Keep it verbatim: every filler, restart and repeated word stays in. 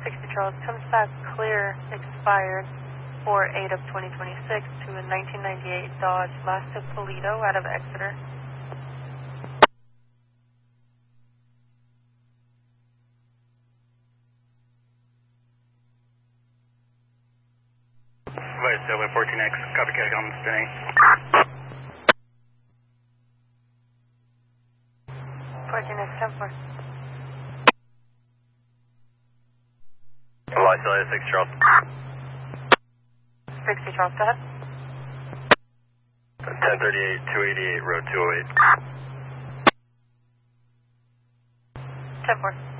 sixty Charles comes back clear, expired, for eight of twenty twenty-six to a nineteen ninety-eight Dodge Lasta Polito out of Exeter. Vice Delta fourteen X, copycat on spinning. fourteen X, ten four. Vice Delta six Charles. sixty Charles, go ahead. ten thirty-eight, two eighty-eight, road two oh eight. ten four.